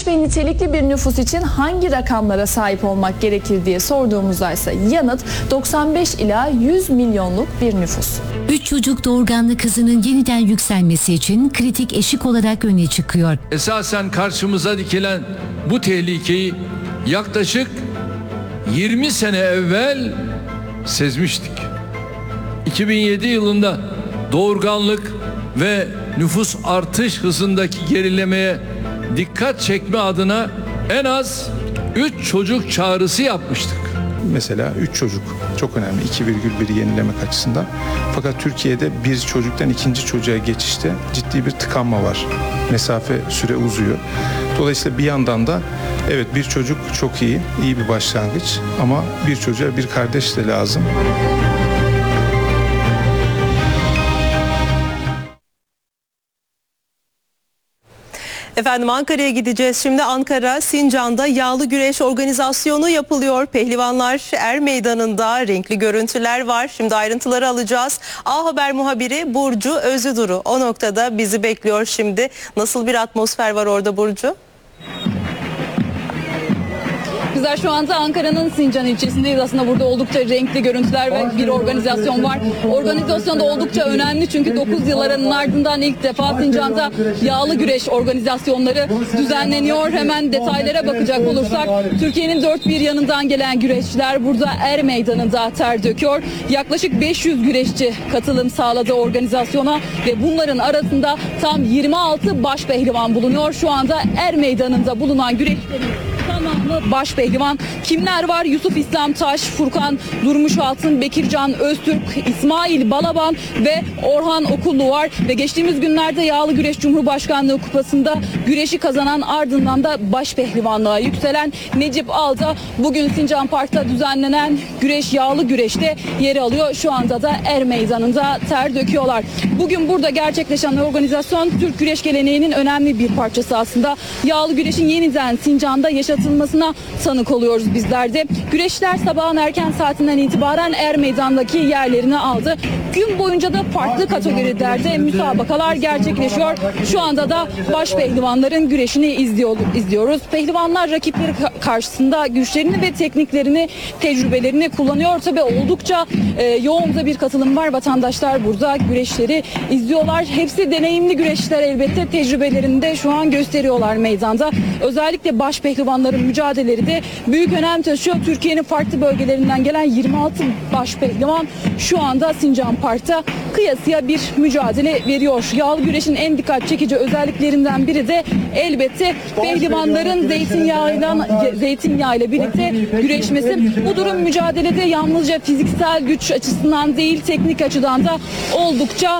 genç ve nitelikli bir nüfus için hangi rakamlara sahip olmak gerekir diye sorduğumuzda ise yanıt 95 ila 100 milyonluk bir nüfus. 3 çocuk doğurganlı kızının yeniden yükselmesi için kritik eşik olarak öne çıkıyor. Esasen karşımıza dikilen bu tehlikeyi yaklaşık 20 sene evvel sezmiştik. 2007 yılında doğurganlık ve nüfus artış hızındaki gerilemeye dikkat çekme adına en az 3 çocuk çağrısı yapmıştık. Mesela 3 çocuk çok önemli, 2,1'i yenilemek açısından. Fakat Türkiye'de bir çocuktan ikinci çocuğa geçişte ciddi bir tıkanma var. Mesafe, süre uzuyor. Dolayısıyla bir yandan da evet, bir çocuk çok iyi bir başlangıç ama bir çocuğa bir kardeş de lazım. Efendim Ankara'ya gideceğiz. Şimdi Ankara, Sincan'da yağlı güreş organizasyonu yapılıyor. Pehlivanlar er meydanında, renkli görüntüler var. Şimdi ayrıntıları alacağız. A Haber muhabiri Burcu Özüduru o noktada bizi bekliyor şimdi. Nasıl bir atmosfer var orada Burcu? Bizler şu anda Ankara'nın Sincan ilçesindeyiz. Aslında burada oldukça renkli görüntüler ve bir organizasyon var. Organizasyon da oldukça önemli çünkü 9 yılların ardından ilk defa Sincan'da yağlı güreş organizasyonları düzenleniyor. Hemen detaylara bakacak olursak Türkiye'nin dört bir yanından gelen güreşçiler burada er meydanında ter döküyor. Yaklaşık 500 güreşçi katılım sağladı organizasyona ve bunların arasında tam 26 baş pehlivan bulunuyor. Şu anda er meydanında bulunan güreşlerin tamamı baş pehlivan. Kimler var? Yusuf İslam Taş, Furkan Durmuş Altın, Bekircan Öztürk, İsmail Balaban ve Orhan Okullu var. Ve geçtiğimiz günlerde Yağlı Güreş Cumhurbaşkanlığı Kupası'nda güreşi kazanan, ardından da baş pehlivanlığa yükselen Necip Alda bugün Sincan Park'ta düzenlenen yağlı güreşte yer alıyor. Şu anda da er meydanında ter döküyorlar. Bugün burada gerçekleşen organizasyon Türk güreş geleneğinin önemli bir parçası aslında. Yağlı güreşin yeniden Sincan'da yaşatılmasına tanık oluyoruz bizler de. Güreşler sabahın erken saatinden itibaren er meydandaki yerlerini aldı. Gün boyunca da farklı kategorilerde müsabakalar gerçekleşiyor. Şu anda da baş pehlivanların güreşini izliyoruz. Pehlivanlar rakipleri karşısında güçlerini ve tekniklerini, tecrübelerini kullanıyor. Tabii oldukça yoğun da bir katılım var. Vatandaşlar burada güreşleri izliyorlar. Hepsi deneyimli güreşler elbette. Tecrübelerini de şu an gösteriyorlar meydanda. Özellikle baş pehlivanların mücadeleleri de büyük önem taşıyor. Türkiye'nin farklı bölgelerinden gelen 26 baş pehlivan şu anda Sincan Park'ta kıyasıya bir mücadele veriyor. Yağlı güreşin en dikkat çekici özelliklerinden biri de elbette pehlivanların zeytinyağıyla birlikte güreşmesi. Bu durum mücadelede yalnızca fiziksel güç açısından değil, teknik açıdan da oldukça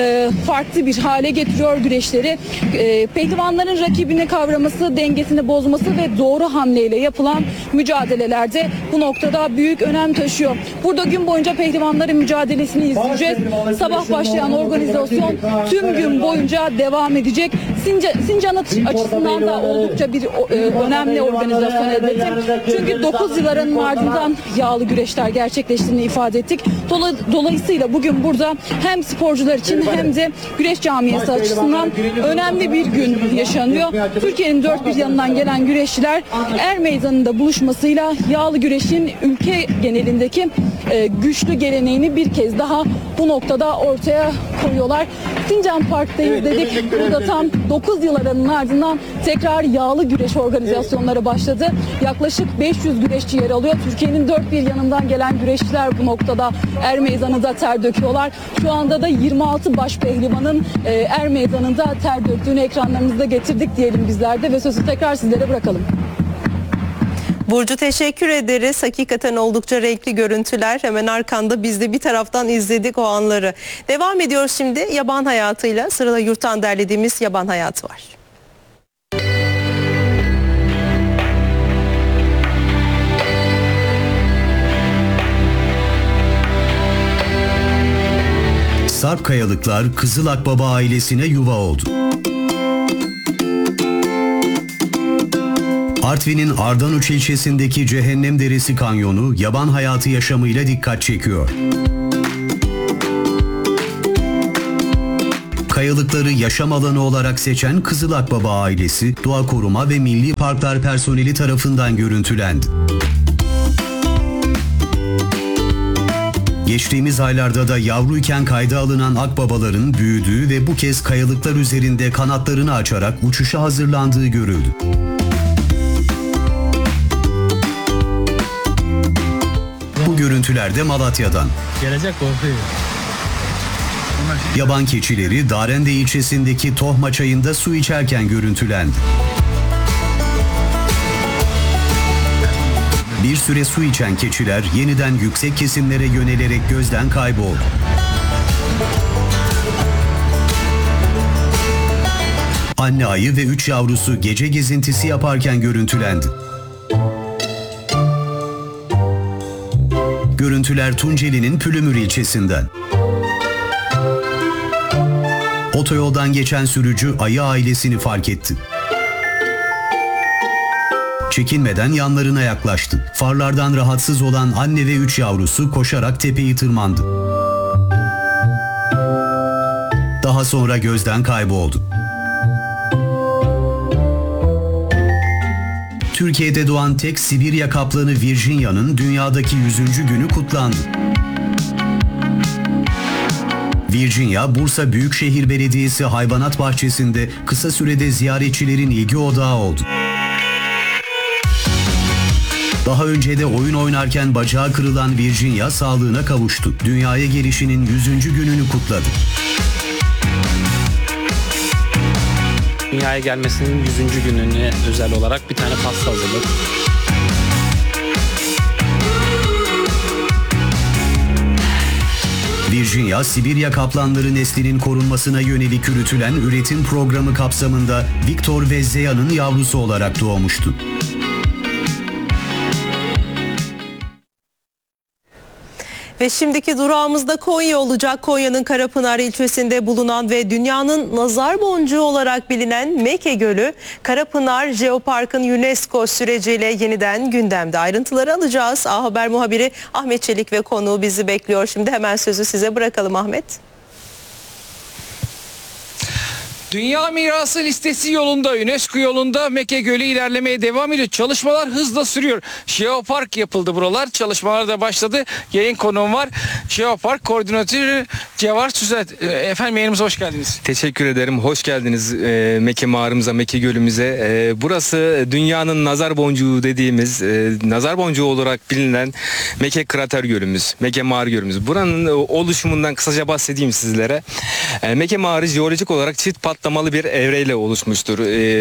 farklı bir hale getiriyor güreşleri. Pehlivanların rakibini kavraması, dengesini bozması ve doğru hamleyle yapılan mücadelelerde bu noktada büyük önem taşıyor. Burada gün boyunca pehlivanların mücadelesini izleyeceğiz. Sabah başlayan organizasyon tüm gün boyunca devam edecek. Sincan açısından da oldukça bir önemli organizasyon elbette. Çünkü 9 yılların ardından yağlı güreşler gerçekleştiğini ifade ettik. Dolayısıyla bugün burada hem sporcular için hem de güreş camiası açısından önemli bir gün yaşanıyor. Türkiye'nin dört bir yanından gelen güreşçiler er meydanında buluşmasıyla yağlı güreşin ülke genelindeki güçlü geleneğini bir kez daha bu noktada ortaya koyuyorlar. Sincan Park'tayız dedik. Burada tam 9 yılların ardından tekrar yağlı güreş organizasyonları başladı. Yaklaşık 500 güreşçi yer alıyor. Türkiye'nin dört bir yanından gelen güreşçiler bu noktada er meydanında ter döküyorlar. Şu anda da 26 baş pehlivanın er meydanında ter döktüğünü ekranlarımızda getirdik diyelim bizler de ve sözü tekrar sizlere bırakalım. Burcu teşekkür ederiz. Hakikaten oldukça renkli görüntüler. Hemen arkanda biz de bir taraftan izledik o anları. Devam ediyoruz şimdi yaban hayatıyla. Sırada yurttan derlediğimiz yaban hayatı var. Sarp kayalıklar Kızıl Akbaba ailesine yuva oldu. Artvin'in Ardanuç ilçesindeki Cehennem Deresi Kanyonu yaban hayatı yaşamıyla dikkat çekiyor. kayalıkları yaşam alanı olarak seçen Kızıl Akbaba ailesi, Doğa Koruma ve Milli Parklar personeli tarafından görüntülendi. Geçtiğimiz aylarda da yavruyken kayda alınan akbabaların büyüdüğü ve bu kez kayalıklar üzerinde kanatlarını açarak uçuşa hazırlandığı görüldü. Bu görüntüler de Malatya'dan. Gelecek korkuyor. Yaban keçileri Darende ilçesindeki Tohma Çayı'nda su içerken görüntülendi. Bir süre su içen keçiler yeniden yüksek kesimlere yönelerek gözden kayboldu. Anne ayı ve 3 yavrusu gece gezintisi yaparken görüntülendi. Görüntüler Tunceli'nin Pülümür ilçesinden. Otoyoldan geçen sürücü ayı ailesini fark etti. Çekinmeden yanlarına yaklaştı. Farlardan rahatsız olan anne ve 3 yavrusu koşarak tepeyi tırmandı. Daha sonra gözden kayboldu. Türkiye'de doğan tek Sibirya kaplanı Virginia'nın dünyadaki 100. günü kutlandı. Virginia, Bursa Büyükşehir Belediyesi Hayvanat Bahçesi'nde kısa sürede ziyaretçilerin ilgi odağı oldu. Daha önce de oyun oynarken bacağı kırılan Virginia sağlığına kavuştu. Dünyaya gelişinin 100. gününü kutladı. Dünyaya gelmesinin 100. gününe özel olarak bir tane pasta hazırladık. Virginia, Sibirya kaplanları neslinin korunmasına yönelik yürütülen üretim programı kapsamında Victor ve Zeya'nın yavrusu olarak doğmuştu. Ve şimdiki durağımızda Konya olacak. Konya'nın Karapınar ilçesinde bulunan ve dünyanın nazar boncuğu olarak bilinen Meke Gölü, Karapınar Jeopark'ın UNESCO süreciyle yeniden gündemde. Ayrıntıları alacağız. A Haber muhabiri Ahmet Çelik ve konuğu bizi bekliyor. Şimdi hemen sözü size bırakalım Ahmet. Dünya Mirası listesi yolunda, UNESCO yolunda Meke Gölü ilerlemeye devam ediyor. Çalışmalar hızla sürüyor. Jeopark yapıldı buralar. Çalışmalar da başladı. Yayın konuğum var. Jeopark Koordinatörü Cevher Süzet. Efendim yayınımıza hoş geldiniz. Teşekkür ederim. Hoş geldiniz Meke mağarımıza, Meke Gölümüze. Burası dünyanın nazar boncuğu dediğimiz, nazar boncuğu olarak bilinen Meke Krater Gölümüz, Meke Mağarı Gölümüz. Buranın oluşumundan kısaca bahsedeyim sizlere. Meke Mağarı jeolojik olarak çift patlamalı bir evreyle oluşmuştur.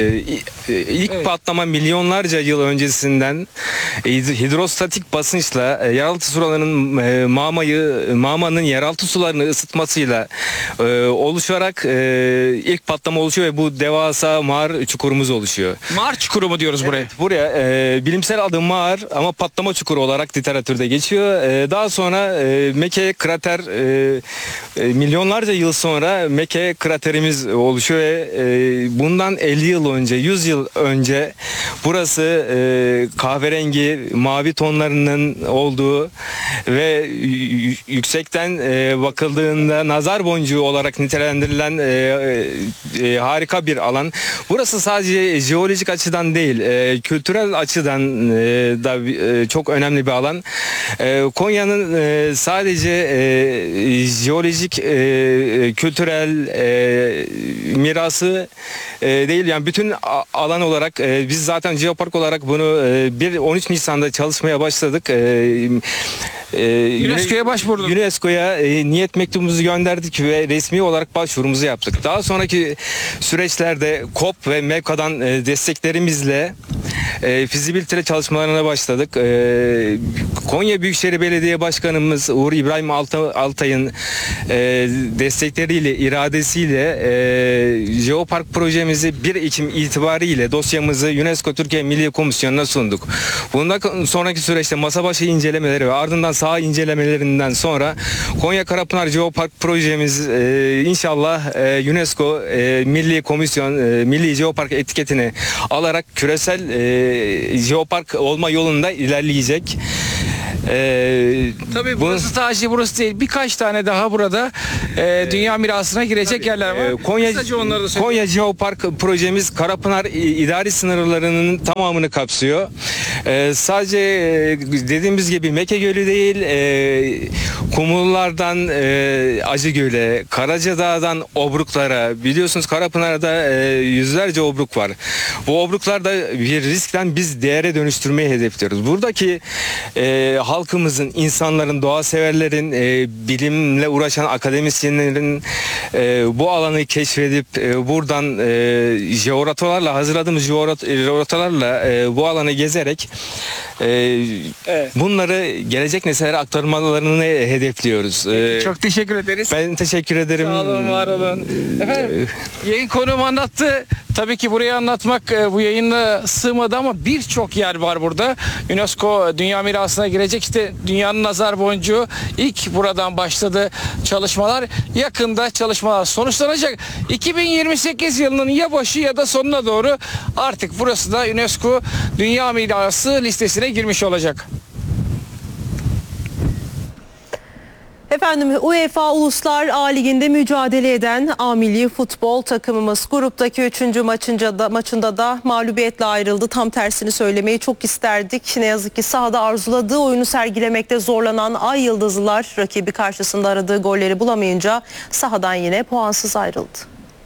İlk patlama milyonlarca yıl öncesinden hidrostatik basınçla yeraltı sularının mağmanın yeraltı sularını ısıtmasıyla oluşarak ilk patlama oluşuyor ve bu devasa mağar çukurumuz oluşuyor. Mağar çukuru mu diyoruz buraya? Evet, buraya bilimsel adı mağar ama patlama çukuru olarak literatürde geçiyor. Daha sonra Meke krater milyonlarca yıl sonra Meke kraterimiz oluşuyor ve bundan 50 yıl önce, 100 yıl önce burası kahverengi, mavi tonlarının olduğu ve yüksekten bakıldığında nazar boncuğu olarak nitelendirilen harika bir alan. Burası sadece jeolojik açıdan değil, kültürel açıdan da çok önemli bir alan. Konya'nın sadece jeolojik, kültürel mirası değil, yani bütün alan olarak biz zaten Jeopark olarak bunu 13 Nisan'da çalışmaya başladık. UNESCO'ya başvurduk. UNESCO'ya niyet mektubumuzu gönderdik ve resmi olarak başvurumuzu yaptık. Daha sonraki süreçlerde KOP ve MEVKA'dan desteklerimizle fizibilite çalışmalarına başladık. Konya Büyükşehir Belediye Başkanımız Uğur İbrahim Altay'ın destekleriyle, iradesiyle Jeopark projemizi 1 Ekim itibariyle dosyamızı UNESCO Türkiye Milli Komisyonu'na sunduk. Bundan sonraki süreçte masa başı incelemeleri ve ardından saha incelemelerinden sonra Konya Karapınar Jeopark projemiz inşallah UNESCO Milli Komisyon Milli Jeopark etiketini alarak küresel Jeopark olma yolunda ilerleyecek. Tabii burası sadece burası değil. Birkaç tane daha burada Dünya Mirası'na girecek yerler var. Kısaca onları da söyleyeyim. Konya Jeopark projemiz Karapınar idari sınırlarının tamamını kapsıyor. Sadece dediğimiz gibi Meke Gölü değil, Kumullar'dan Acıgöl'e, Karacadağ'dan Obruklar'a, biliyorsunuz Karapınar'da yüzlerce obruk var. Bu obruklarda bir riskten biz değere dönüştürmeyi hedefliyoruz. Buradaki halkımızın, insanların, doğa severlerin, bilimle uğraşan akademisyenlerin bu alanı keşfedip buradan jeoratolarla, hazırladığımız jeoratolarla bu alanı gezerek bunları gelecek nesillere aktarmalarını hedefliyoruz. Çok teşekkür ederiz. Ben teşekkür ederim. Sağ olun, var olun. Efendim, yayın konuğum anlattı. Tabii ki burayı anlatmak bu yayına sığmadı ama birçok yer var burada. UNESCO Dünya Mirası'na girecek. İşte dünyanın nazar boncuğu ilk buradan başladı çalışmalar. Yakında çalışmalar sonuçlanacak. 2028 yılının ya başı ya da sonuna doğru artık burası da UNESCO Dünya Mirası listesine girmiş olacak. Efendim, UEFA Uluslar A Ligi'nde mücadele eden A Milli Futbol takımımız gruptaki 3. maçında da mağlubiyetle ayrıldı. Tam tersini söylemeyi çok isterdik. Ne yazık ki sahada arzuladığı oyunu sergilemekte zorlanan Ay Yıldızlılar rakibi karşısında aradığı golleri bulamayınca sahadan yine puansız ayrıldı.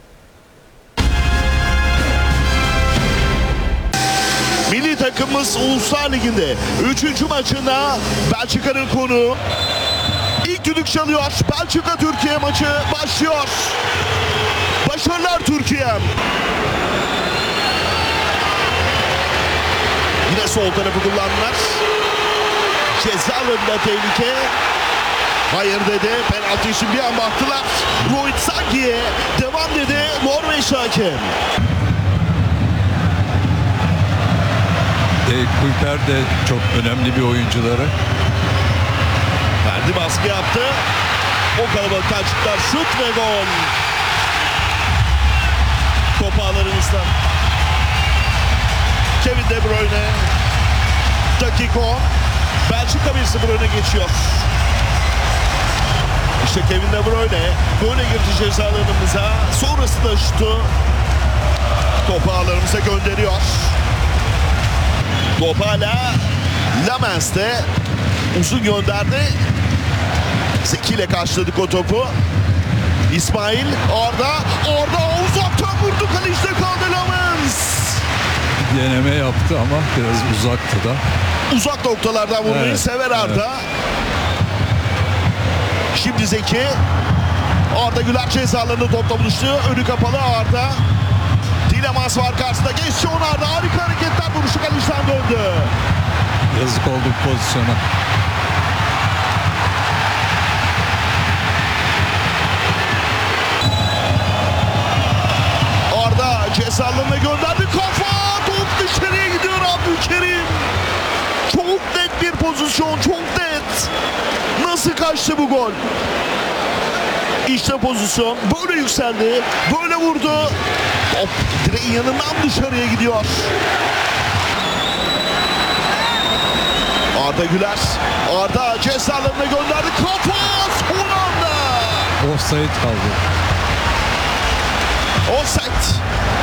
Milli takımımız Uluslar Ligi'nde 3. maçında Belçika'nın konuğu. İlk düdük çalıyor. Belçika-Türkiye maçı başlıyor. Başarılar Türkiye. Yine sol tarafı kullandılar. Ceza alanında tehlike. Hayır dedi. Penaltı için bir an baktılar. Rohit Saki'ye devam dedi Norveç hakem. Kulper de çok önemli bir oyuncuları. Verdi, baskı yaptı. O kalabalıktan çıktılar. Şut ve gol. Top ağlarımızda. Kevin De Bruyne. Dakika 10. Belçika 1-0 öne geçiyor. İşte Kevin De Bruyne böyle girdi ceza alanımıza. Sonrasında şutu topu ağlarımıza gönderiyor. Top hala Lamens'te. Uzun gönderdi. Zeki ile karşıladık o topu. İsmail Arda uzaktan vurdu, kalişte kaldı Lamens. Deneme yaptı ama biraz uzaktı da. Uzak noktalardan vurmayı sever Arda. Evet. Şimdi Zeki. Arda Güler ceza alanında topla buluştu. Önü kapalı Arda. Dilemans var karşısında. Geçti onu Arda. Harika hareketler, vuruşu kalıştan döndü. Yazık oldu bu pozisyona. Arda ceza alanına gönderdi. Kafa! Top dışarıya gidiyor Abdülkerim. Çok net bir pozisyon. Çok net. Nasıl kaçtı bu gol? İşte pozisyon. Böyle yükseldi. Böyle vurdu. Top direğin yanından dışarıya gidiyor. Arda Güler. Arda ceza alanına gönderdi. Kafa! Son anda. Offside kaldı. Offside.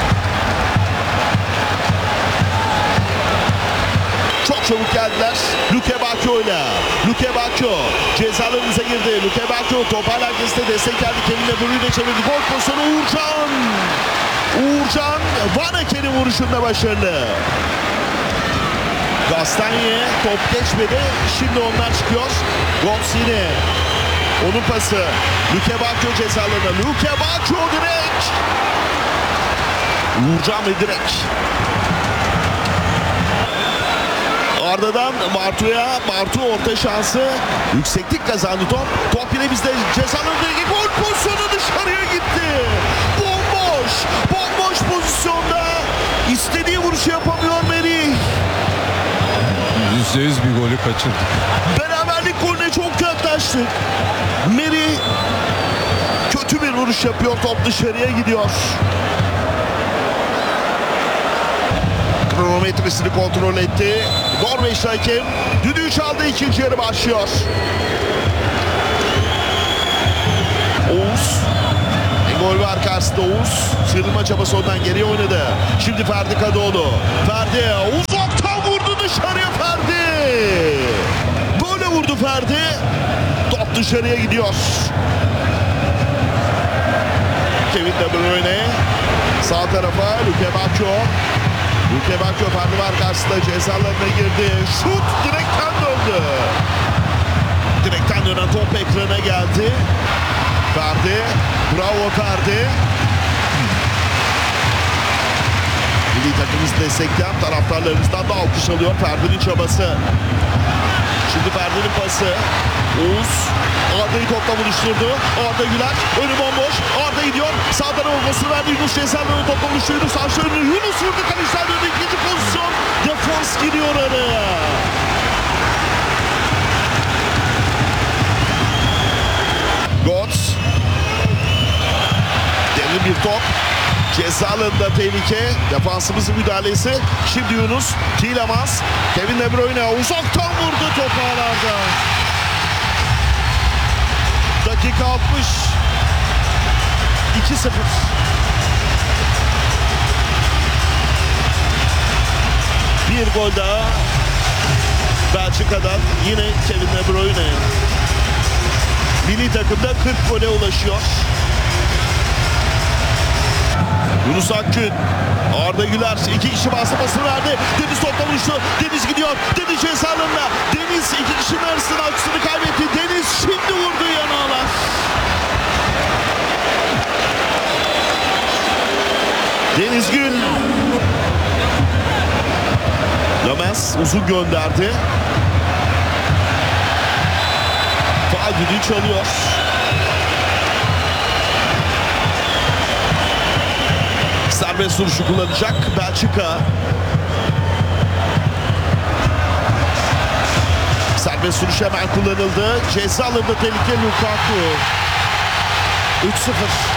Çok çabuk geldiler. Luke Bakio'yla. Luke Bakio cezalarımıza girdi. Luke Bakio top hala herkeste destek geldi. Kevin De Bruyne çevirdi. Gol pozisyonu Uğurcan. Uğurcan Vaneke'nin vuruşunda başarılı. Gastanye top geçmedi. Şimdi onlar çıkıyor. Gomsini. Onun pası. Luke Bakio cezalarına. Luke Bakio direkt. Uğurcan ve direkt. Arda'dan Bartu'ya. Bartu orta şansı. Yükseklik kazandı top. Top yine bizde. Cezalarındaki gol pozisyonu dışarıya gitti. Bomboş. Bomboş pozisyonda. İstediği vuruşu yapamıyor Merih. %100 bir golü kaçırdık. Beraberlik golüne çok yaklaştık. Merih kötü bir vuruş yapıyor. Top dışarıya gidiyor. Kronometresini kontrol etti. Norveçli hakem düdüğü çaldı, ikinci yarı başlıyor. Oğuz. Gol var karşısında Oğuz. Sıyrılma çabası ondan geriye oynadı. Şimdi Ferdi Kadıoğlu. Ferdi uzaktan vurdu dışarıya Ferdi. Böyle vurdu Ferdi. Top dışarıya gidiyor. Kevin De Bruyne. Sağ tarafa Luke Bacchio. Luke Bacchio Ferdi var karşısında, ceza alanına girdi. Şut direkten döndü. Direkten dönen top ekrana geldi. Ferdi. Bravo Ferdi. Milli takımımızı destekleyen taraftarlarımızdan da alkış alıyor Ferdi'nin çabası. Şimdi Ferdi'nin pası. Oğuz Arda'yı topla buluşturdu. Arda Güler önü bomboş. Arda gidiyor. Sağ tarafa pasını verdi. Yunus Cezalı'nın topla buluşturdu. Sağ önü Yunus vurdu. Kaleciler döndü. İkinci pozisyon. Defans giriyor araya. Götze. Derin bir top. Ceza alanında tehlike. Defansımızın müdahalesi. Şimdi Yunus. Tielemans. Kevin De Bruyne uzaktan vurdu top ağlarda. Dakika 60. 2-0. Bir gol daha Belçika'dan, yine Kevin De Bruyne. Milli takımda 40 gole ulaşıyor. Yunus Akgün, Arda Güler iki kişi basmasını verdi. Deniz topla buluştu. Deniz gidiyor. Deniz ceza alanına. Deniz iki kişinin arasında açısını kaybetti. Deniz şimdi vurdu yanağlar. Deniz Gül. Lamens uzun gönderdi. Faal düdüğü çalıyor. Serbest vuruşu kullanacak Belçika. Serbest vuruş hemen kullanıldı. Ceza alanında tehlike Lukaku. 3-0.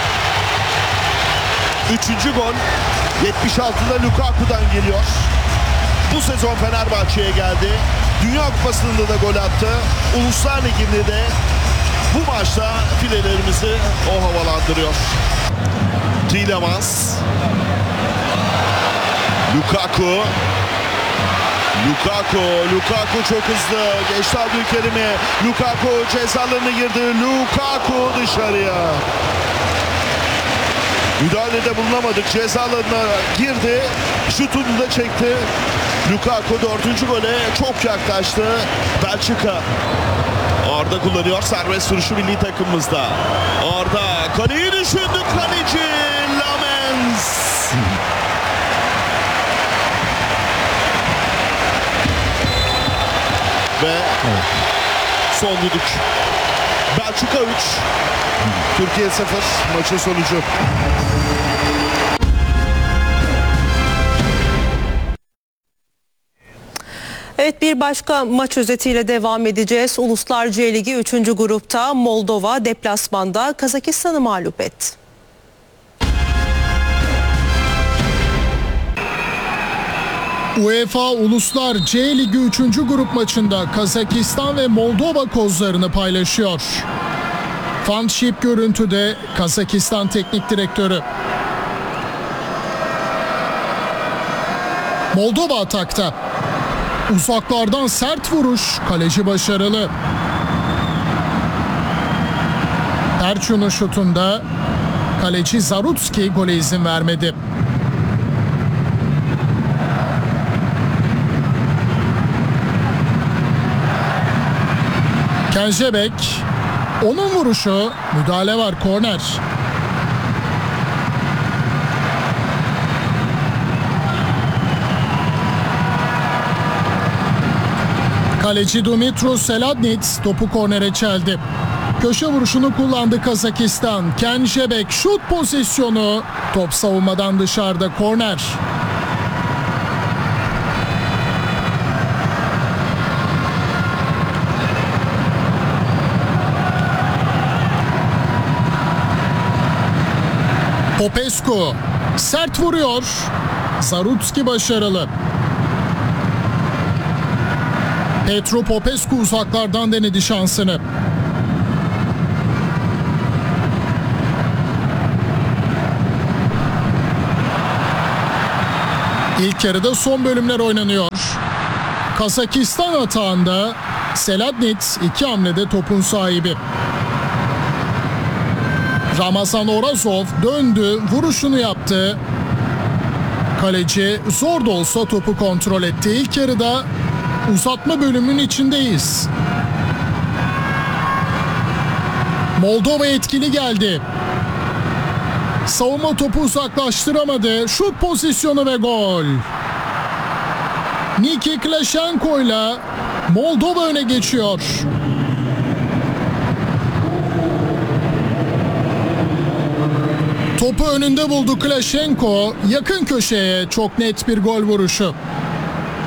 Üçüncü gol 76'da Lukaku'dan geliyor. Bu sezon Fenerbahçe'ye geldi. Dünya Kupası'nda da gol attı. Uluslar Ligi'nde de bu maçta filelerimizi o havalandırıyor. Tielemans. Lukaku çok hızlı. Geçti Abdülkerim'i. Lukaku ceza alanına girdi. Lukaku dışarıya. Müdahalede bulunamadık. Ceza alanına girdi. Şutunu da çekti. Lukaku 4. gole çok yaklaştı. Belçika. Arda kullanıyor serbest vuruşu milli takımımızda. Arda kaleyi düşündü, kaleci Lamens. Ve son düdük. Belçika 3, Türkiye 0 maçın sonucu. Evet, bir başka maç özetiyle devam edeceğiz. Uluslar C Ligi 3. grupta Moldova deplasmanda Kazakistan'ı mağlup etti. UEFA Uluslar C Ligi 3. grup maçında Kazakistan ve Moldova kozlarını paylaşıyor. Fanship görüntüde Kazakistan Teknik Direktörü. Moldova atakta. Uzaklardan sert vuruş, kaleci başarılı. Erçun'un şutunda kaleci Zarutski gole izin vermedi. Kenjebek, onun vuruşu, müdahale var, korner. Kaleci Dumitru Seladnits topu kornere çeldi. Köşe vuruşunu kullandı Kazakistan. Kenjebek şut pozisyonu, top savunmadan dışarıda, korner. Popescu sert vuruyor. Zarutski başarılı. Petru Popescu uzaklardan denedi şansını. İlk yarıda son bölümler oynanıyor. Kazakistan atağında Seladnets 2 hamlede topun sahibi. Ramazan Orazov döndü, vuruşunu yaptı. Kaleci zor da olsa topu kontrol etti. İlk yarıda uzatma bölümünün içindeyiz. Moldova etkili geldi. Savunma topu uzaklaştıramadı. Şut pozisyonu ve gol. Niki Klashenko ile Moldova öne geçiyor. Topu önünde buldu Klashenko. Yakın köşeye çok net bir gol vuruşu.